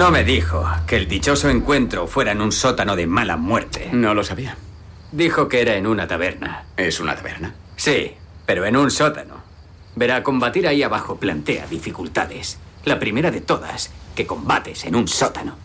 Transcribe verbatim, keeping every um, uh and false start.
No me dijo que el dichoso encuentro fuera en un sótano de mala muerte. No lo sabía. Dijo que era en una taberna. ¿Es una taberna? Sí, pero en un sótano. Verá, combatir ahí abajo plantea dificultades. La primera de todas, que combates en un sótano.